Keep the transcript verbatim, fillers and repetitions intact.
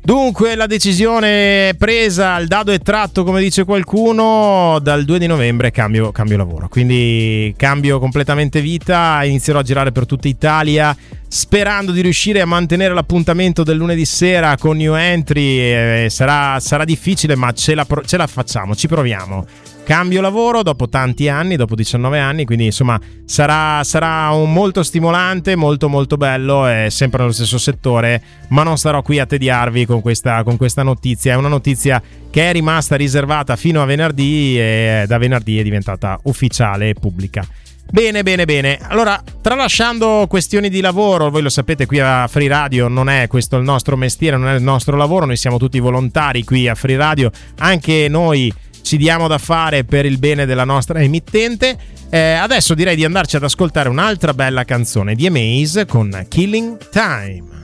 Dunque la decisione è presa, il dado è tratto, come dice qualcuno, dal due di novembre cambio, cambio lavoro, quindi cambio completamente vita, inizierò a girare per tutta Italia sperando di riuscire a mantenere l'appuntamento del lunedì sera con New Entry. Eh, sarà, sarà difficile, ma ce la, ce la facciamo, ci proviamo. Cambio lavoro dopo tanti anni, dopo diciannove anni, quindi insomma sarà, sarà un molto stimolante, molto molto bello, è sempre nello stesso settore, ma non starò qui a tediarvi con questa, con questa notizia. È una notizia che è rimasta riservata fino a venerdì e da venerdì è diventata ufficiale e pubblica. Bene, bene, bene. Allora, tralasciando questioni di lavoro, voi lo sapete, qui a Free Radio non è questo il nostro mestiere, non è il nostro lavoro, noi siamo tutti volontari qui a Free Radio, anche noi ci diamo da fare per il bene della nostra emittente. Eh, adesso direi di andarci ad ascoltare un'altra bella canzone di Amaze con Killing Time.